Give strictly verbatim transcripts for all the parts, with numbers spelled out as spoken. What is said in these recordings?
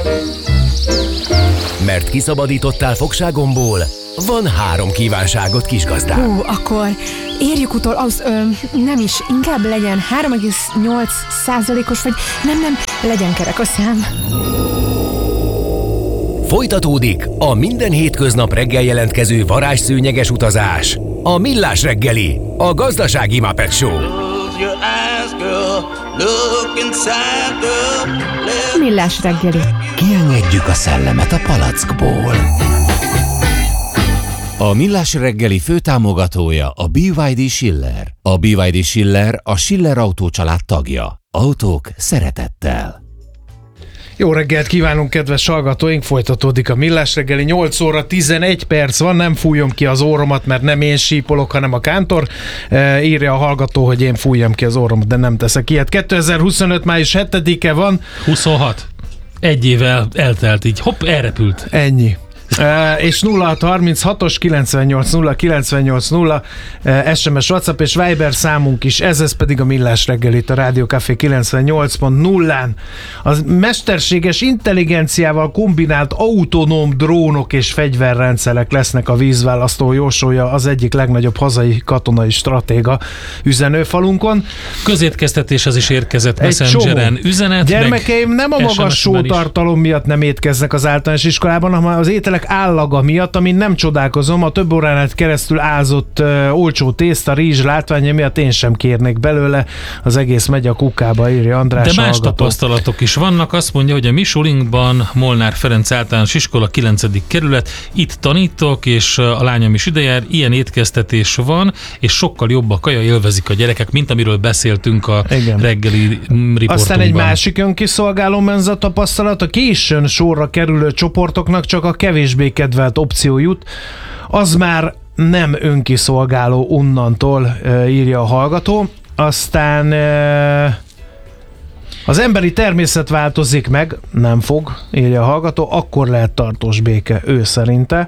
Mert kiszabadítottál fogságomból, van három kívánságot, kisgazdám. Hú, akkor érjük utol, az, ö, nem is, inkább legyen három egész nyolc százalékos, vagy nem, nem, legyen kerek a szám. Folytatódik a minden hétköznap reggel jelentkező varázsszőnyeges utazás. A Millás reggeli, a gazdasági Muppet Show. Millás reggeli. Kiengedjük a szellemet a palackból. A Millás reggeli főtámogatója a bé vé dé Schiller. A bé vé dé Schiller a Schiller Autó család tagja. Autók szeretettel. Jó reggelt kívánunk, kedves hallgatóink! Folytatódik a Millás reggeli, nyolc óra tizenegy perc van, nem fújom ki az óromat, mert nem én sípolok, hanem a kántor. E, írja a hallgató, hogy én fújjam ki az óromat, de nem teszek ilyet. kétezer-huszonöt május hetedike van. huszonhat. Egy évvel eltelt, így hopp, elrepült. Ennyi. Uh, és nulla hat harminchatos kilencvennyolc nulla kilencvennyolc nulla uh, es em es, WhatsApp és Viber számunk is, ez, ez pedig a Millás reggel itt a Rádió Café kilencvennyolc pont nullán. Az mesterséges intelligenciával kombinált autonóm drónok és fegyverrendszerek lesznek a vízválasztó, jósolja az egyik legnagyobb hazai katonai stratéga üzenőfalunkon. Közétkeztetéshez is érkezett Messengeren üzenet. Gyermekeim nem a magas sótartalom miatt nem étkeznek az általános iskolában, hanem az ételek állaga miatt, amin nem csodálkozom, a több órán át keresztül ázott uh, olcsó tészta, rizs látványa miatt én sem kérnék belőle, az egész megy a kukába, írja András. De más hallgató. Tapasztalatok is vannak, azt mondja, hogy a Misolinkban Molnár Ferenc általános iskola kilencedik kerület, itt tanítok, és a lányom is idejár, ilyen étkeztetés van, és sokkal jobb a kaja, élvezik a gyerekek, mint amiről beszéltünk a Igen. reggeli riportunkban. Aztán egy másik önkiszolgáló menza tapasztalat, a későn sorra kerülő csoportoknak csak a kevésbé kedvelt opció jut, az már nem önkiszolgáló onnantól, írja a hallgató. Aztán az emberi természet változik meg, nem fog, írja a hallgató, akkor lehet tartós béke, ő szerinte.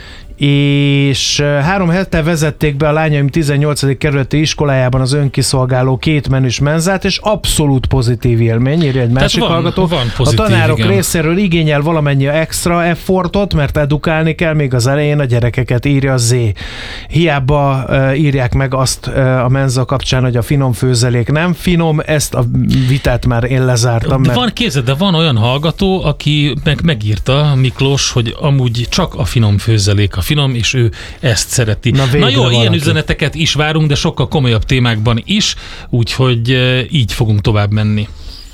És három hete vezették be a lányaim tizennyolcadik kerületi iskolájában az önkiszolgáló két menüs menzát, és abszolút pozitív élmény, írja egy másik van, hallgató. Van pozitív, a tanárok igen. részéről igényel valamennyi extra effortot, mert edukálni kell még az elején a gyerekeket, írja Z. Hiába uh, írják meg azt uh, a menza kapcsán, hogy a finom főzelék nem finom, ezt a vitát már én lezártam. De mert... van, képzeld, de van olyan hallgató, aki meg megírta, Miklós, hogy amúgy csak a finom főzelék a finom, és ő ezt szereti. Na, Na jó, valaki. Ilyen üzeneteket is várunk, de sokkal komolyabb témákban is, úgyhogy így fogunk tovább menni.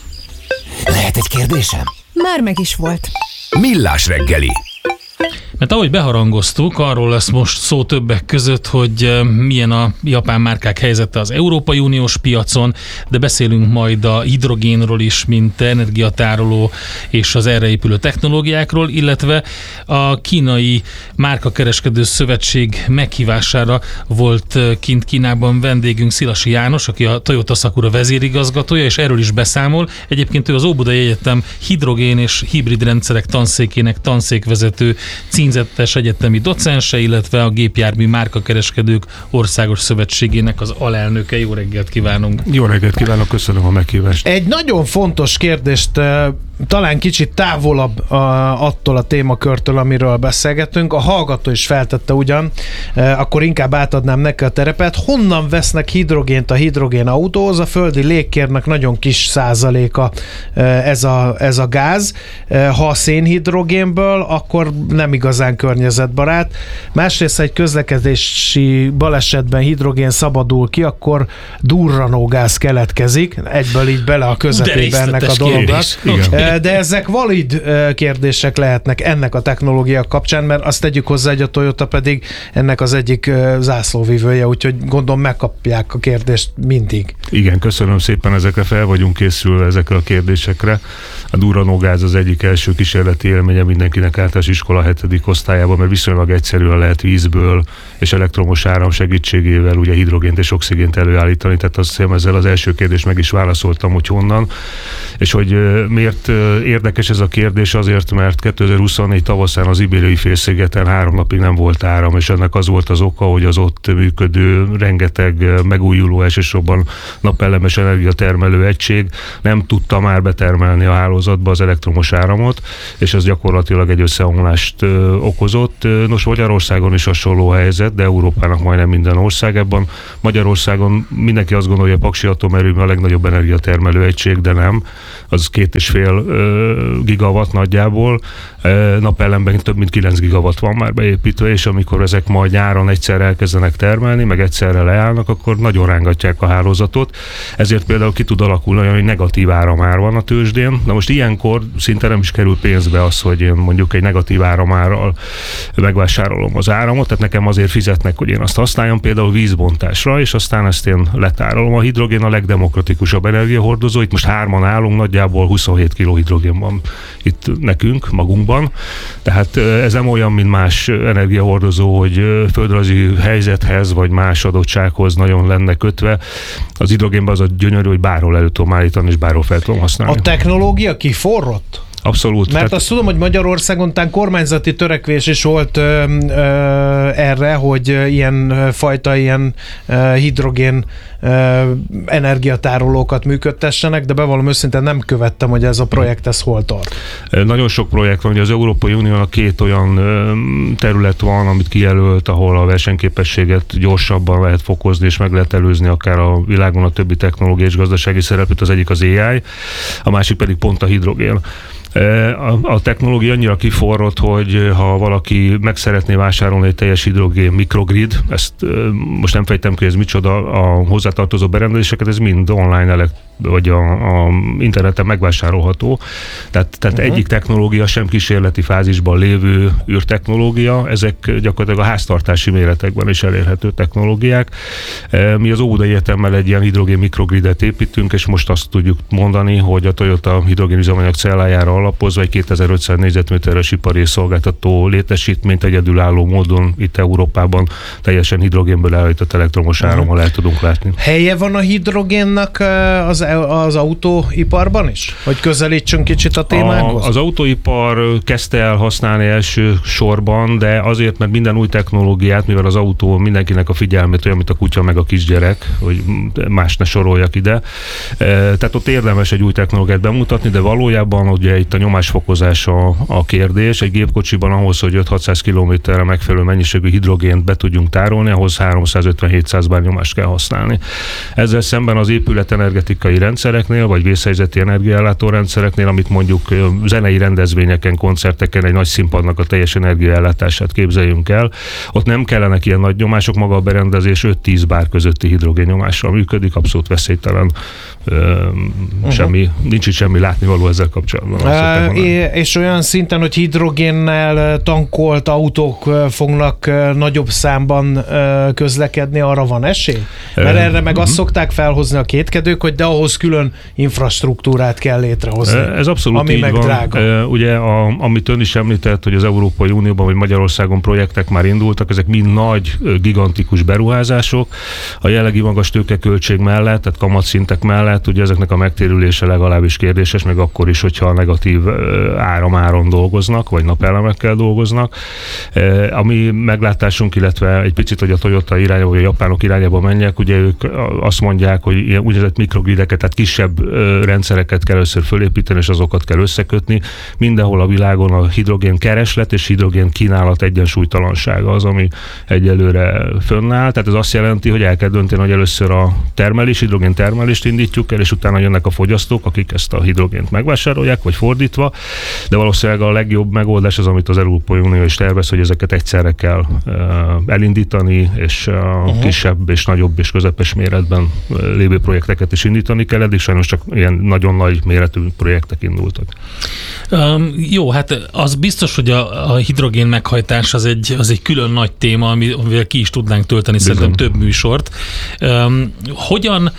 Lehet egy kérdésem? Már meg is volt. Millás reggeli. Mert ahogy beharangoztuk, arról lesz most szó többek között, hogy milyen a japán márkák helyzete az Európai Uniós piacon, de beszélünk majd a hidrogénről is, mint energiatároló és az erre épülő technológiákról, illetve a kínai márkakereskedő szövetség meghívására volt kint Kínában vendégünk Szilasi János, aki a Toyota Sakura vezérigazgatója, és erről is beszámol. Egyébként ő az Óbudai Egyetem hidrogén és hibrid rendszerek tanszékének tanszékvezető címzettes egyetemi docense, illetve a Gépjármű Márkakereskedők Országos Szövetségének az alelnöke. Jó reggelt kívánunk! Jó reggelt kívánok, köszönöm a meghívást! Egy nagyon fontos kérdést, talán kicsit távolabb attól a témakörtől, amiről beszélgetünk, a hallgató is feltette ugyan, akkor inkább átadnám neki a terepet. Honnan vesznek hidrogént a hidrogén autóhoz? A földi légkérnek nagyon kis százaléka ez a, ez a gáz. Ha a szénhidrogénből, akkor nem igazán környezetbarát. Másrészt, egy közlekedési balesetben hidrogén szabadul ki, akkor durranógáz keletkezik. Egyből így bele a közepébe ennek a dolognak. De ezek valid kérdések lehetnek ennek a technológia kapcsán, mert azt tegyük hozzá, hogy a Toyota pedig ennek az egyik zászlóvivője, úgyhogy gondolom megkapják a kérdést mindig. Igen, köszönöm szépen, ezekre fel vagyunk készülve, ezekre a kérdésekre. A durranógáz az egyik első kísérleti élménye mindenkinek általános iskola hetedik osztályában, mert viszonylag egyszerűen lehet vízből és elektromos áram segítségével ugye hidrogént és oxigént előállítani, tehát azt hiszem ezzel az első kérdést meg is válaszoltam, hogy honnan, és hogy miért érdekes ez a kérdés azért, mert kétezer-huszonnégy tavaszán az Ibériai félszigeten három napig nem volt áram, és ennek az volt az oka, hogy az ott működő rengeteg megújuló, elsősorban napelemes energiatermelő egység nem tudta már betermelni a hálózatba az elektromos áramot, és ez gyakorlatilag egy összeomlást okozott. Nos, Magyarországon is hasonló helyzet, de Európának majdnem minden országában. Magyarországon mindenki azt gondolja, hogy a Paksi atomerőmű a legnagyobb energiatermelő egység, de nem. Az két és fél gigawatt nagyjából. Napelemben több mint kilenc gigawatt van már beépítve, és amikor ezek majd nyáron egyszer elkezdenek termelni, meg egyszerre leállnak, akkor nagyon rángatják a hálózatot. Ezért például ki tud alakulni olyan, hogy negatív áramár van a tőzsdén. Na most ilyenkor szinte nem is kerül pénzbe az, hogy én mondjuk egy negatív áramárral megvásárolom az áramot, tehát nekem azért fizetnek, hogy én azt használjam például vízbontásra, és aztán ezt én letárolom. A hidrogén a legdemokratikusabb energiahordozó, itt most hárman állunk, nagyjából huszonhét kiló hidrogén van itt nekünk, magunkban. Tehát ez nem olyan, mint más energiahordozó, hogy földrajzi helyzethez vagy más adottsághoz nagyon lenne kötve. Az hidrogénben az a gyönyörű, hogy bárhol elő tudom állítani, és bárhol fel tudom használni. A technológia kiforrott? Abszolút. Mert tehát... azt tudom, hogy Magyarországon tán kormányzati törekvés is volt ö, ö, erre, hogy ilyen fajta ilyen ö, hidrogén ö, energiatárolókat működtessenek, de bevallom őszintén nem követtem, hogy ez a projekt ez hol tart. Nagyon sok projekt van, hogy az Európai Uniónak két olyan terület van, amit kijelölt, ahol a versenyképességet gyorsabban lehet fokozni, és meg lehet előzni akár a világon a többi technológiai és gazdasági szereplőt, az egyik az á i, a másik pedig pont a hidrogén. A, a technológia annyira kiforrott, hogy ha valaki meg szeretné vásárolni egy teljes hidrogén mikrogrid, ezt most nem fejtem ki, ez micsoda, a hozzátartozó berendezéseket, ez mind online elekt, vagy a, a interneten megvásárolható. Tehát, tehát uh-huh. egyik technológia sem kísérleti fázisban lévő űrtechnológia, ezek gyakorlatilag a háztartási méretekben is elérhető technológiák. Mi az Óbuda Egyetemmel egy ilyen hidrogén mikrogridet építünk, és most azt tudjuk mondani, hogy a Toyota hidrogén üzemanyag cellájára alapozva egy kétezer-ötszáz négyzetméteres ipari szolgáltató létesítményt egyedülálló módon itt Európában teljesen hidrogénből állított elektromos árammal el tudunk látni. Helye van a hidrogénnak az, az autóiparban is? Hogy közelítsünk kicsit a témánkhoz? A, az autóipar kezdte el használni első sorban, de azért, mert minden új technológiát, mivel az autó mindenkinek a figyelmét olyan, mint a kutya meg a kisgyerek, hogy más ne soroljak ide. Tehát ott érdemes egy új technológiát bemutatni, de valójában ugye itt a nyomásfokozás a, a kérdés. Egy gépkocsiban ahhoz, hogy öt-hatszáz kilométerre megfelelő mennyiségű hidrogént be tudjunk tárolni, ahhoz háromszáz-ötven-hétszáz bár nyomást kell használni. Ezzel szemben az épület energetikai rendszereknél, vagy vészhelyzeti energiaellátó rendszereknél, amit mondjuk zenei rendezvényeken, koncerteken egy nagy színpadnak a teljes energiaellátását képzeljünk el, ott nem kellenek ilyen nagy nyomások, maga a berendezés öt-tíz bár közötti hidrogén nyomással működik, abszolút veszélytelen, uh-huh. semmi, nincs itt semmi látnivaló ezzel kapcsolatban. Uh, és olyan szinten, hogy hidrogénnel tankolt autók fognak nagyobb számban közlekedni, arra van esély? Mert uh, erre meg uh-huh. azt szokták felhozni a kétkedők, hogy de ahhoz külön infrastruktúrát kell létrehozni. Ez abszolút ami így meg van. Drága. Ugye, a, amit ön is említett, hogy az Európai Unióban vagy Magyarországon projektek már indultak, ezek mind nagy, gigantikus beruházások. A jelenlegi magas tőkeköltség mellett, tehát kamatszintek mellett, ugye ezeknek a megtérülése legalábbis kérdéses, meg akkor is, hogyha a negatív áramáron dolgoznak, vagy napelemekkel dolgoznak. Ami meglátásunk, illetve egy picit, hogy a Toyota irányába, vagy a japánok irányába menjek, ugye ők azt mondják, hogy ilyen úgynevezett mikrogrideket, tehát kisebb rendszereket kell először fölépíteni, és azokat kell összekötni. Mindenhol a világon a hidrogén kereslet és hidrogén kínálat egyensúlytalansága az, ami egyelőre fönnáll. Tehát ez azt jelenti, hogy el kell dönteni, hogy először a termelés, hidrogén termelést indítjuk el, és utána jönnek a fogyasztók, akik ezt a hidrogént megvásárolják, vagy fordítva, de valószínűleg a legjobb megoldás az, amit az Európai Unió is tervez, hogy ezeket egyszerre kell uh, elindítani, és uh, uh-huh. kisebb és nagyobb és közepes méretben lévő projekteket is indítani kell, eddig sajnos csak ilyen nagyon nagy méretű projektek indultak. Um, jó, hát az biztos, hogy a, a hidrogén meghajtás az egy, az egy külön nagy téma, amivel ki is tudnánk tölteni Bizony. szerintem több műsort. Um, hogyan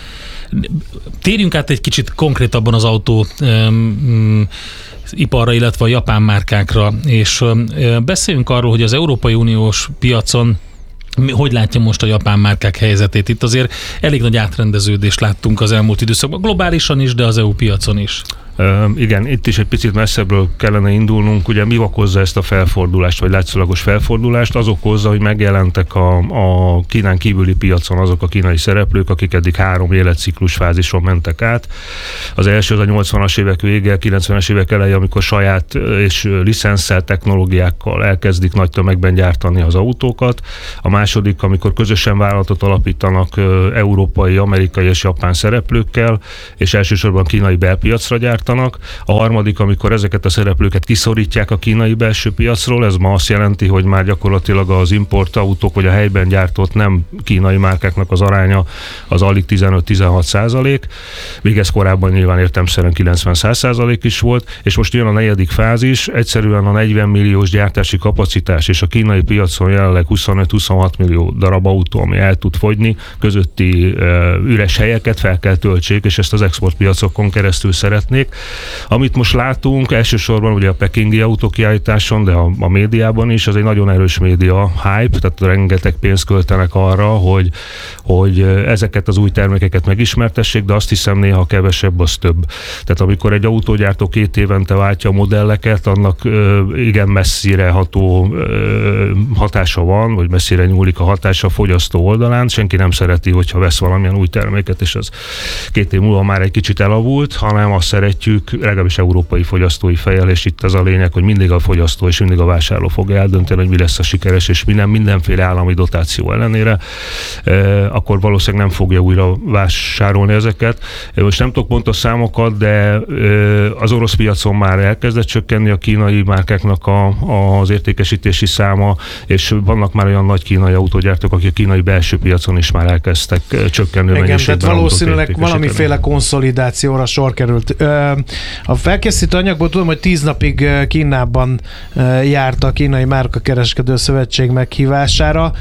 térjünk át egy kicsit konkrétabban az autó um, iparra, illetve a japán márkákra, és um, beszéljünk arról, hogy az Európai Uniós piacon hogy látja most a japán márkák helyzetét? Itt azért elég nagy átrendeződést láttunk az elmúlt időszakban, globálisan is, de az é u piacon is. Igen, itt is egy picit messzebbről kellene indulnunk. Ugye mi okozza ezt a felfordulást, vagy látszólagos felfordulást? Az okozza, hogy megjelentek a, a Kínán kívüli piacon azok a kínai szereplők, akik eddig három életciklus fázison mentek át. Az első az a nyolcvanas évek vége, kilencvenes évek eleje, amikor saját és licenszel technológiákkal elkezdik nagy tömegben gyártani az autókat. A második, amikor közösen vállalatot alapítanak európai, amerikai és japán szereplőkkel, és elsősorban kínai belpiacra gyártanak. A harmadik, amikor ezeket a szereplőket kiszorítják a kínai belső piacról, ez ma azt jelenti, hogy már gyakorlatilag az importautók vagy a helyben gyártott nem kínai márkáknak az aránya az alig tizenöt-tizenhat százalék, még ez korábban nyilván értelemszerűen kilencven-száz százalék is volt, és most jön a negyedik fázis, egyszerűen a negyven milliós gyártási kapacitás és a kínai piacon jelenleg huszonöt-huszonhat millió darab autó, ami el tud fogyni, közötti uh, üres helyeket fel kell töltsék, és ezt az exportpiacokon keresztül szeretnék. Amit most látunk, elsősorban ugye a pekingi autókiállításon, de a, a médiában is, az egy nagyon erős média hype, tehát rengeteg pénzt költenek arra, hogy, hogy ezeket az új termékeket megismertessék, de azt hiszem néha kevesebb, az több. Tehát amikor egy autógyártó két évente váltja a modelleket, annak ö, igen messzire ható ö, hatása van, vagy messzire nyúlik a hatása a fogyasztó oldalán. Senki nem szereti, hogyha vesz valamilyen új terméket, és az két év múlva már egy kicsit elavult, hanem azt szeretjük, legalábbis európai fogyasztói fejjel, és itt az a lényeg, hogy mindig a fogyasztó és mindig a vásárló fogja eldönteni, hogy mi lesz a sikeres, és mi nem, mindenféle állami dotáció ellenére, e, akkor valószínűleg nem fogja újra vásárolni ezeket. Most nem tudok pontos számokat, de e, az orosz piacon már elkezdett csökkenni a kínai márkáknak a, az értékesítési száma, és vannak már olyan nagy kínai autógyártók, akik a kínai belső piacon is már elkezdtek csökkenő igen, mennyiségben. tehát valószínűleg valamiféle konszolidációra sor került. A felkészítő anyagból tudom, hogy tíz napig Kínában járt a Kínai Márkakereskedő Szövetség meghívására.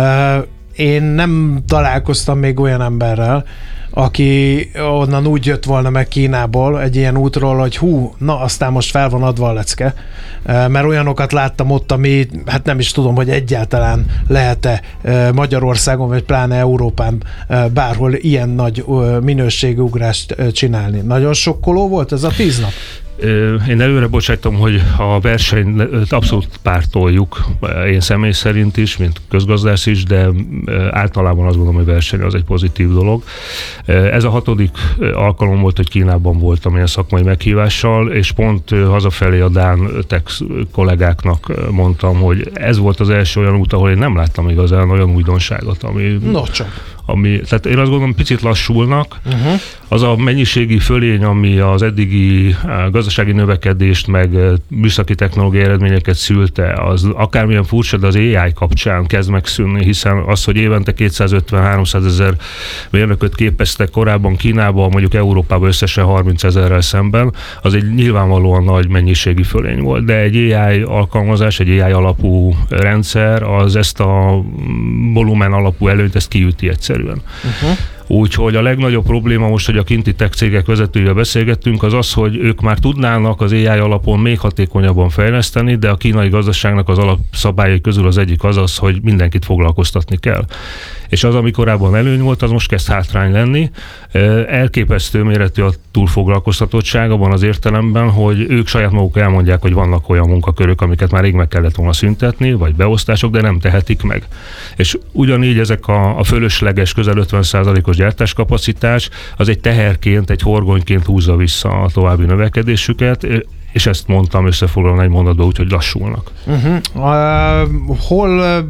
Én nem találkoztam még olyan emberrel, aki onnan úgy jött volna meg Kínából egy ilyen útról, hogy hú, na aztán most fel van adva a lecke, mert olyanokat láttam ott, ami hát nem is tudom, hogy egyáltalán lehet-e Magyarországon, vagy pláne Európán bárhol ilyen nagy minőségű ugrást csinálni. Nagyon sokkoló volt ez a tíz nap? Én előre bocsájtom, hogy a versenyt abszolút pártoljuk, én személy szerint is, mint közgazdász is, de általában azt gondolom, hogy verseny az egy pozitív dolog. Ez a hatodik alkalom volt, hogy Kínában voltam ilyen szakmai meghívással, és pont hazafelé a dán tech kollégáknak mondtam, hogy ez volt az első olyan út, ahol én nem láttam igazán olyan újdonságot, ami... No csak. Ami, tehát én azt gondolom, picit lassulnak. Uh-huh. Az a mennyiségi fölény, ami az eddigi gazdasági növekedést, meg műszaki technológiai eredményeket szülte, az akármilyen furcsa, de az á i kapcsán kezd megszűnni, hiszen az, hogy évente kétszázötven-háromszázezer mérnököt képeztek korábban Kínában, mondjuk Európában összesen harmincezerrel szemben, az egy nyilvánvalóan nagy mennyiségi fölény volt, de egy á i alkalmazás, egy á i alapú rendszer, az ezt a volumen alapú előnyt, ezt kiüti egyszerűen. Uh-huh. Úgyhogy a legnagyobb probléma most, hogy a kinti tech cégek vezetőivel beszélgettünk, az az, hogy ők már tudnának az á i alapon még hatékonyabban fejleszteni, de a kínai gazdaságnak az alapszabályai közül az egyik az az, hogy mindenkit foglalkoztatni kell. És az, ami korábban előny volt, az most kezd hátrány lenni. Elképesztő méretű a túlfoglalkoztatottság abban az értelemben, hogy ők saját maguk elmondják, hogy vannak olyan munkakörök, amiket már rég meg kellett volna szüntetni, vagy beosztások, de nem tehetik meg. És ugyanígy ezek a, a fölösleges, közel ötven százalékos gyártáskapacitás, az egy teherként, egy horgonyként húzza vissza a további növekedésüket, és ezt mondtam összefoglalni egy mondatba, úgyhogy lassulnak. Uh-huh. Uh, hol uh,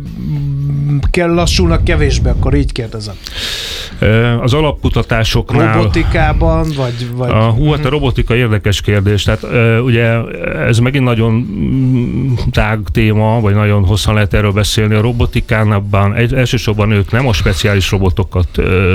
kell lassulnak kevésbé, akkor így kérdezem. Uh, az alapkutatásoknál... Robotikában, vagy... vagy... A, hú, hát a robotika érdekes kérdés. Tehát uh, ugye ez megint nagyon tág téma, vagy nagyon hosszan lehet erről beszélni. A robotikánabban egy, elsősorban ők nem a speciális robotokat uh,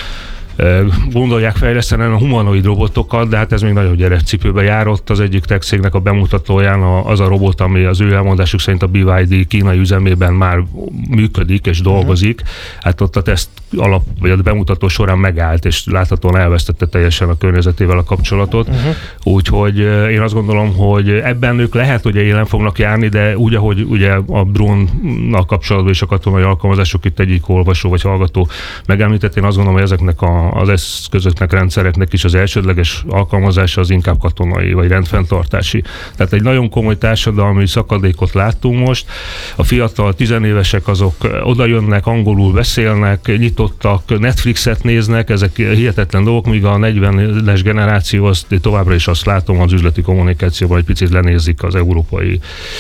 gondolják fejleszteni a humanoid robotokat, de hát ez még nagyon gyerekcipőben járott. Az egyik tech cégnek a bemutatóján az a robot, ami az ő elmondásuk szerint a bé ipszilon dé kínai üzemében már működik és dolgozik. Hát ott a teszt alap, vagy a bemutató során megállt, és láthatóan elvesztette teljesen a környezetével a kapcsolatot. Uh-huh. Úgyhogy én azt gondolom, hogy ebben ők lehet, hogy élen fognak járni, de úgy, ahogy ugye a drónnal kapcsolatban és a katonai alkalmazások itt egyik olvasó vagy hallgató megemlített, én azt gondolom, hogy ezeknek a a, az eszközöknek, rendszereknek is az elsődleges alkalmazása az inkább katonai vagy rendfenntartási. Tehát egy nagyon komoly társadalmi szakadékot láttunk most. A fiatal tizenévesek azok oda jönnek, angolul beszélnek, nyitottak, Netflixet néznek, ezek hihetetlen dolgok, míg a negyvenes generáció azt továbbra is azt látom az üzleti kommunikációban, hogy picit lenézik az európai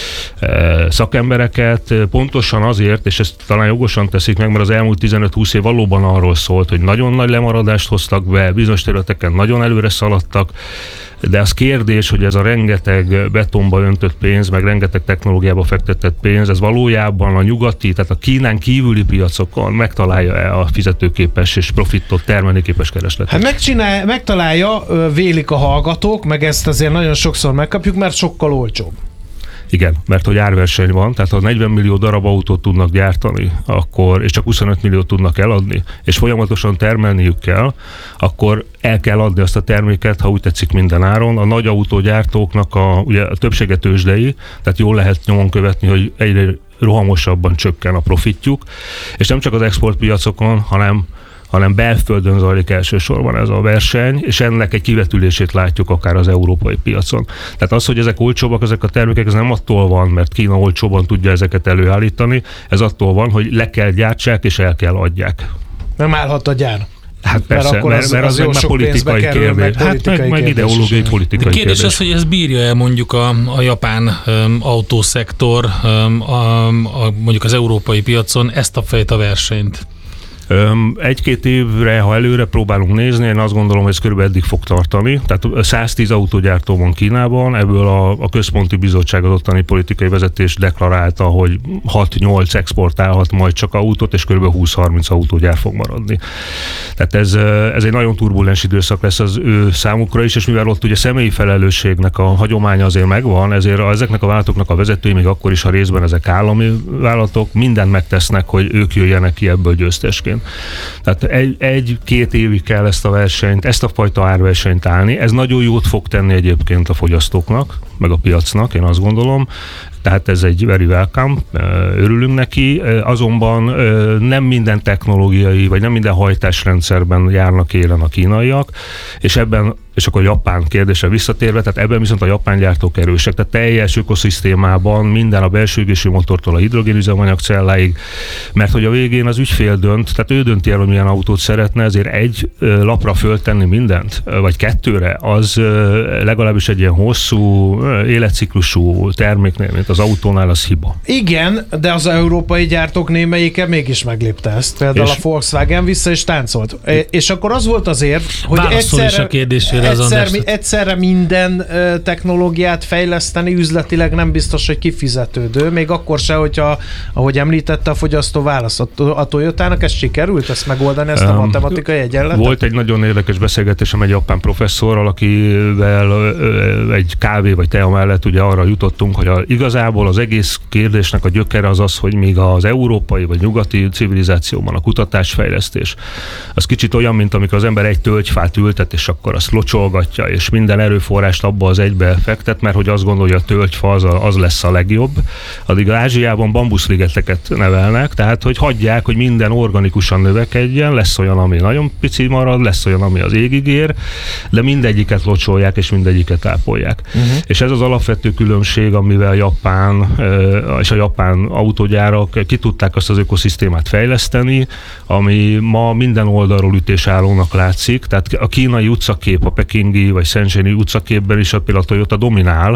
eh, szakembereket. Pontosan azért, és ezt talán jogosan teszik meg, mert az elmúlt tizenöt-húsz év valóban arról szólt, hogy nagyon nagy lemaradást hoztak be, bizonyos területeken nagyon előre szaladtak, de az kérdés, hogy ez a rengeteg betonba öntött pénz, meg rengeteg technológiába fektetett pénz, ez valójában a nyugati, tehát a Kínán kívüli piacokon megtalálja-e a fizetőképes és profitot termelőképes keresletet? Hát megcsinál, megtalálja, vélik a hallgatók, meg ezt azért nagyon sokszor megkapjuk, mert sokkal olcsóbb. Igen, mert hogy árverseny van, tehát ha negyven millió darab autót tudnak gyártani, akkor, és csak huszonöt milliót tudnak eladni, és folyamatosan termelniük kell, akkor el kell adni azt a terméket, ha úgy tetszik, minden áron. A nagy autógyártóknak a, ugye a többsége tőzsdei, tehát jól lehet nyomon követni, hogy egyre rohamosabban csökken a profitjuk, és nem csak az exportpiacokon, hanem hanem belföldön zajlik elsősorban ez a verseny, és ennek egy kivetülését látjuk akár az európai piacon. Tehát az, hogy ezek olcsóbbak, ezek a termékek, ez nem attól van, mert Kína olcsóban tudja ezeket előállítani, ez attól van, hogy le kell gyártsák és el kell adják. Nem állhat a gyár. Hát persze, mert, mert, mert az, az meg már politikai kérdés. Meg hát meg, meg ideológiai politikai kérdés. kérdés. Az, hogy ez bírja-e mondjuk a, a japán um, autószektor, um, a, a, mondjuk az európai piacon ezt a fajta versenyt? Egy-két évre, ha előre próbálunk nézni, én azt gondolom, hogy ez körülbelül eddig fog tartani. Tehát száztíz autógyártó van Kínában, ebből a, a központi bizottság, az ottani politikai vezetés deklarálta, hogy hat-nyolc exportálhat majd csak autót, és körülbelül húsz-harminc autógyár fog maradni. Tehát ez, ez egy nagyon turbulens időszak lesz az ő számukra is, és mivel ott ugye személyi felelősségnek a hagyománya azért megvan, ezért ezeknek a vállalatoknak a vezetői, még akkor is, ha részben ezek állami vállalatok, mindent megtesznek, hogy ők jöjjenek ki ebből győztesként. Tehát egy, egy-két évig kell ezt a versenyt, ezt a fajta árversenyt állni. Ez nagyon jót fog tenni egyébként a fogyasztóknak, meg a piacnak, én azt gondolom. Tehát ez egy very welcome, örülünk neki, azonban nem minden technológiai, vagy nem minden hajtásrendszerben járnak élen a kínaiak, és ebben, és akkor a japán kérdésre visszatérve, tehát ebben viszont a japán gyártók erősek, tehát teljes ökoszisztémában minden a belső égésű motortól a hidrogénüzemanyag celláig, mert hogy a végén az ügyfél dönt, tehát ő dönti el, hogy milyen autót szeretne, ezért egy lapra föltenni mindent, vagy kettőre, az legalábbis egy ilyen hosszú életciklusú terméknél, mint az autónál, az hiba. Igen, de az európai gyártók némelyike mégis meglépte ezt. Például és a Volkswagen vissza is táncolt. É, és akkor az volt azért, hogy egyszerre, egyszer, egyszerre minden uh, technológiát fejleszteni üzletileg nem biztos, hogy kifizetődő. Még akkor se, hogyha, ahogy említette, a fogyasztó választ. A Toyotának ez sikerült, ezt megoldani, ezt a matematikai egyenletet? Volt egy nagyon érdekes beszélgetésem egy japán professzorral, akivel uh, egy kávé vagy tea mellett ugye arra jutottunk, hogy a, igazából az egész kérdésnek a gyökere az az, hogy még az európai vagy nyugati civilizációban a kutatásfejlesztés az kicsit olyan, mint amikor az ember egy tölgyfát ültet, és akkor azt locsolgatja, és minden erőforrást abba az egybe fektet, mert hogy azt gondolja, hogy a tölgyfa az, a, az lesz a legjobb. Addig Ázsiában bambuszligeteket nevelnek, tehát hogy hagyják, hogy minden organikusan növekedjen, lesz olyan, ami nagyon pici marad, lesz olyan, ami az égig ér, de mindegyiket locsolják, és mindegyiket ápolják. Uh-huh. És ez az alapvető különbség, amivel Japán és a japán autógyárak ki tudták azt az ökoszisztémát fejleszteni, ami ma minden oldalról ütésállónak látszik, tehát a kínai utcakép, a pekingi vagy szenzseni utcaképben is például a Toyota dominál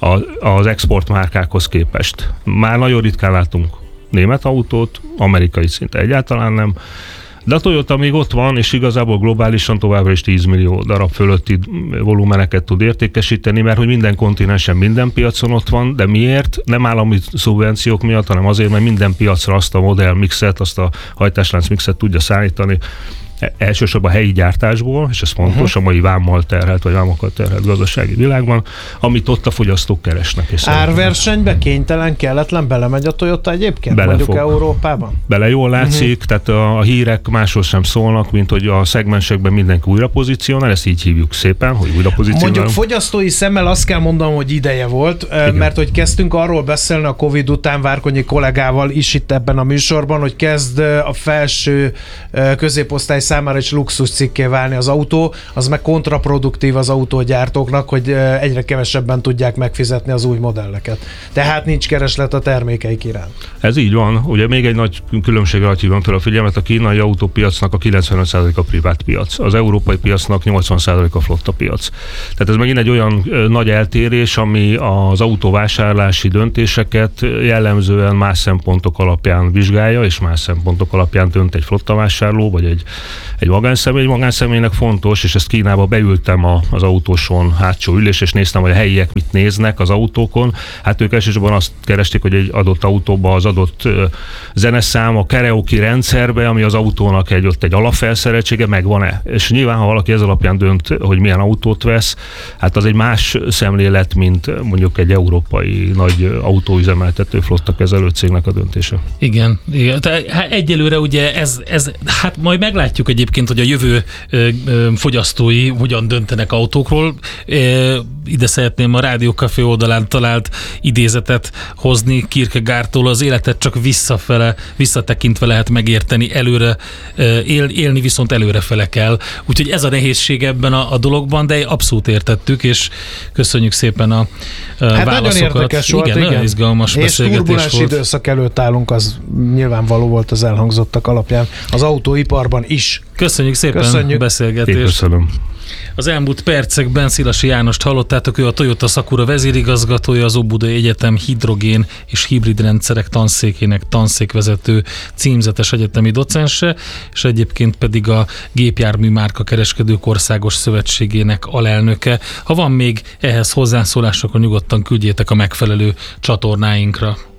az exportmárkákhoz képest. Már nagyon ritkán látunk német autót, amerikai szinte egyáltalán nem, de a Toyota még ott van, és igazából globálisan továbbra is tíz millió darab fölötti volumeneket tud értékesíteni, mert hogy minden kontinensen, minden piacon ott van, de miért? Nem állami szubvenciók miatt, hanem azért, mert minden piacra azt a modell mixet, azt a hajtáslánc mixet tudja szállítani, elsősorban a helyi gyártásból, és ez fontos uh-huh. a mai vámmal terhelt, vagy vámokkal terhelt gazdasági világban, amit ott a fogyasztók keresnek. És árversenybe kénytelen, kelletlen belemegy a Toyota egyébként, bele mondjuk fog. Európában? Bele jól látszik, uh-huh. tehát a, a hírek másról sem szólnak, mint hogy a szegmensekben mindenki újra pozícionál, ezt így hívjuk szépen, hogy újra pozícionál. Mondjuk fogyasztói szemmel azt kell mondanom, hogy ideje volt, igen. mert hogy kezdtünk arról beszélni a Covid után Várkonyi kollégával is itt ebben a műsorban, hogy kezd a felső középosztály számára is luxus cikké válni az autó, az meg kontraproduktív az autógyártóknak, hogy egyre kevesebben tudják megfizetni az új modelleket. Tehát nincs kereslet a termékeik iránt. Ez így van. Ugye még egy nagy különbségre hívom fel a figyelmet, a kínai autópiacnak a kilencvenöt százalék a privát piac, az európai piacnak nyolcvan százalék a flotta piac. Tehát ez megint egy olyan nagy eltérés, ami az autóvásárlási döntéseket jellemzően más szempontok alapján vizsgálja, és más szempontok alapján dönt egy flottavásárló, vagy egy, egy magánszemély. Egy magánszemélynek fontos, és ezt Kínába beültem a, az autóson hátsó ülés, és néztem, hogy a helyiek mit néznek az autókon. Hát ők elsősorban azt keresték, hogy egy adott autóba az adott uh, zeneszám, a karaoke rendszerbe, ami az autónak egy, ott egy alapfelszereltsége, megvan-e. És nyilván, ha valaki ez alapján dönt, hogy milyen autót vesz, hát az egy más szemlélet, mint mondjuk egy európai nagy autóüzemeltető flotta kezelő cégnek a döntése. Igen, igen. Tehát egyelőre ugye ez, ez, hát majd meglátjuk egyébként, hogy a jövő ö, ö, fogyasztói hogyan döntenek autókról. Ö, ide szeretném a Rádió Café oldalán talált idézetet hozni Kierkegaardtól: az életet csak visszafele, visszatekintve lehet megérteni, előre ö, él, élni viszont előrefele kell. Úgyhogy ez a nehézség ebben a, a dologban, de abszolút értettük, és köszönjük szépen a, a hát válaszokat. Nagyon érdekes volt, igen, igen. Nagyon izgalmas és beszélgetés turbulens volt. időszak előtt állunk, az nyilvánvaló volt az elhangzottak alapján. Az autóiparban is. Köszönjük szépen Köszönjük. a beszélgetést. Én köszönöm. Az elmúlt percekben Szilasi Jánost hallottátok, ő a Toyota Sakura vezérigazgatója, az Óbudai Egyetem hidrogén és hibrid rendszerek tanszékének tanszékvezető címzetes egyetemi docense, és egyébként pedig a Gépjármű Márka Kereskedők Országos Szövetségének alelnöke. Ha van még ehhez hozzászólás, akkor nyugodtan küldjétek a megfelelő csatornáinkra.